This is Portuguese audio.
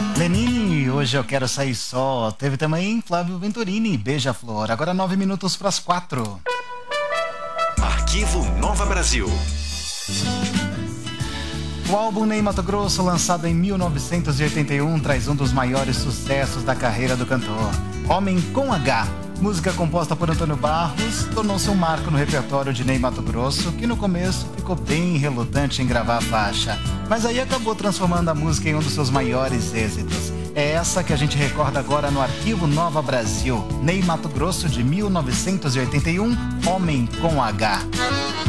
Lenine, hoje eu quero sair só. Teve também Flávio Venturini, Beija-Flor. Agora 9 minutos para as 4. Arquivo Nova Brasil. O álbum Ney Matogrosso, lançado em 1981, traz um dos maiores sucessos da carreira do cantor. Homem com H. Música composta por Antônio Barros, tornou-se um marco no repertório de Ney Matogrosso, que no começo ficou bem relutante em gravar a faixa, mas aí acabou transformando a música em um dos seus maiores êxitos. É essa que a gente recorda agora no Arquivo Nova Brasil. Ney Matogrosso, de 1981, Homem com H.